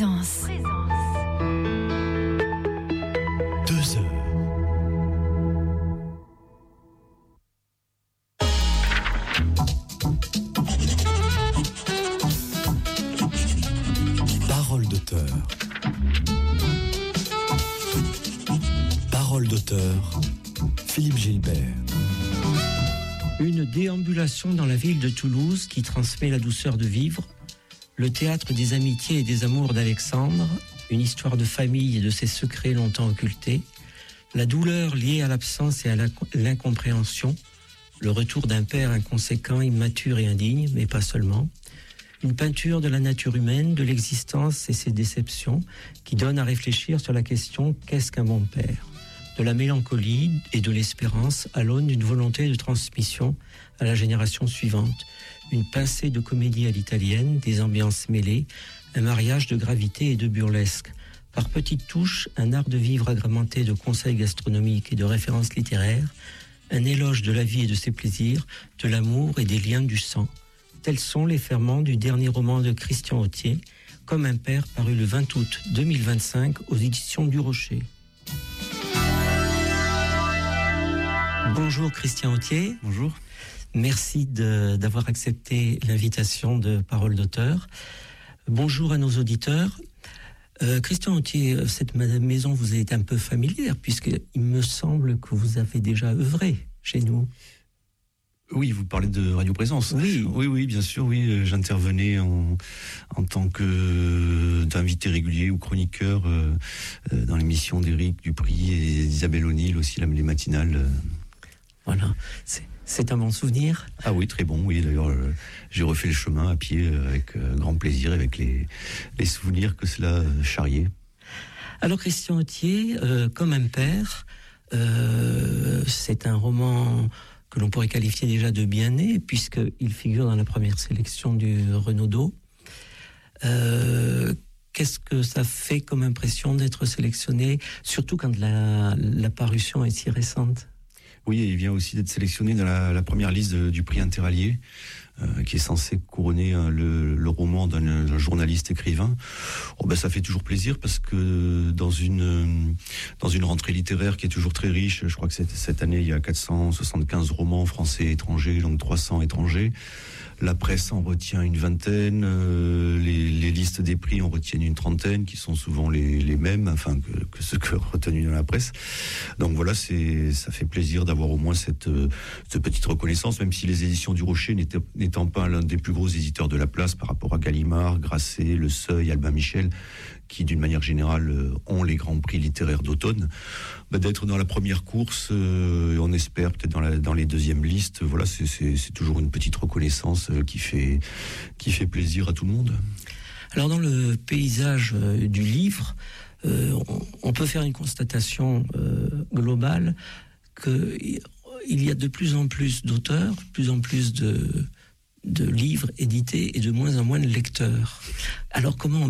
Présence. 2 heures. Parole d'auteur. Parole d'auteur. Philippe Gilbert. Une déambulation dans la ville de Toulouse qui transmet la douceur de vivre, le théâtre des amitiés et des amours d'Alexandre, une histoire de famille et de ses secrets longtemps occultés, la douleur liée à l'absence et à l'incompréhension, le retour d'un père inconséquent, immature et indigne, mais pas seulement, une peinture de la nature humaine, de l'existence et ses déceptions qui donne à réfléchir sur la question « Qu'est-ce qu'un bon père ?» De la mélancolie et de l'espérance à l'aune d'une volonté de transmission à la génération suivante, une pincée de comédie à l'italienne, des ambiances mêlées, un mariage de gravité et de burlesque. Par petites touches, un art de vivre agrémenté de conseils gastronomiques et de références littéraires, un éloge de la vie et de ses plaisirs, de l'amour et des liens du sang. Tels sont les ferments du dernier roman de Christian Authier, Comme un père, paru le 20 août 2025 aux éditions du Rocher. Bonjour Christian Authier. Bonjour. Merci d'avoir accepté l'invitation de Parole d'auteur. Bonjour à nos auditeurs. Christian Authier, cette maison vous est un peu familière puisqu'il me semble que vous avez déjà œuvré chez nous. Oui, vous parlez de Radio Présence. Oui, bien sûr, oui. J'intervenais en tant d'invité régulier ou chroniqueur dans l'émission d'Éric Dupry et d'Isabelle O'Neill, aussi les matinales. Voilà, c'est un bon souvenir. Ah oui, très bon, oui. D'ailleurs, j'ai refait le chemin à pied avec grand plaisir, avec les souvenirs que cela charriait. Alors, Christian Authier, Comme un père, c'est un roman que l'on pourrait qualifier déjà de bien né, puisqu'il figure dans la première sélection du Renaudot. Qu'est-ce que ça fait comme impression d'être sélectionné, surtout quand la parution est si récente ? Oui, il vient aussi d'être sélectionné dans la première liste du prix Interallié, qui est censé couronner le roman d'un journaliste écrivain. Ça fait toujours plaisir parce que dans une rentrée littéraire qui est toujours très riche, je crois que cette année il y a 475 romans français et étrangers, donc 300 étrangers. La presse en retient une vingtaine, les listes des prix en retiennent une trentaine, qui sont souvent les mêmes, que ceux que retenus dans la presse. Donc voilà, ça fait plaisir d'avoir au moins cette petite reconnaissance, même si les éditions du Rocher n'étant pas l'un des plus gros éditeurs de la place par rapport à Gallimard, Grasset, Le Seuil, Albin Michel, qui d'une manière générale ont les grands prix littéraires d'automne, d'être dans la première course, on espère peut-être dans les deuxièmes listes. Voilà, c'est toujours une petite reconnaissance qui fait plaisir à tout le monde. Alors dans le paysage du livre, on peut faire une constatation globale qu'il y a de plus en plus d'auteurs, de plus en plus de livres édités et de moins en moins de lecteurs. Alors comment